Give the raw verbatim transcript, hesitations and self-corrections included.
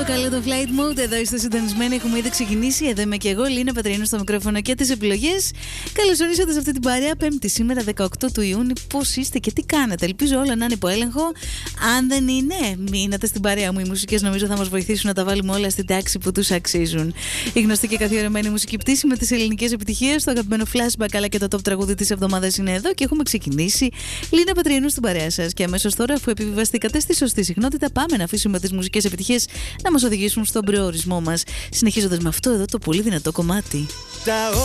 το καλό το flight mode. Εδώ είστε συντονισμένοι. Έχουμε ήδη ξεκινήσει. Εδώ είμαι και εγώ, Λίνα Πατρινού, στο μικρόφωνο και τις επιλογές. Καλώς ορίσατε σε αυτή την παρέα. Πέμπτη σήμερα, δεκαοκτώ του Ιούνιου. Πώς είστε και τι κάνετε? Ελπίζω όλα να είναι υπό έλεγχο. Αν δεν είναι, μείνατε στην παρέα μου. Οι μουσικές νομίζω θα μας βοηθήσουν να τα βάλουμε όλα στην τάξη που τους αξίζουν. Η γνωστή και καθιερωμένη μουσική πτήση με τις ελληνικές επιτυχίες, το αγαπημένο flashback αλλά και το top τραγούδι της εβδομάδας είναι εδώ και έχουμε ξεκινήσει. Λίνα Πατρινού στην παρέα σας. Και αμέσως τώρα, αφού επιβιβαστήκατε στη σωστή συχνότητα, πάμε να αφήσουμε τις μουσικές επιτυχίες να μας οδηγήσουν στον προορισμό μας, συνεχίζοντας με αυτό εδώ το πολύ δυνατό κομμάτι.